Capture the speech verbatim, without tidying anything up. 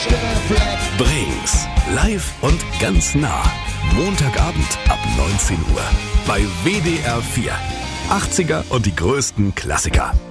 Brings. Live und ganz nah. Montagabend ab neunzehn Uhr. Bei W D R vier. achtziger und die größten Klassiker.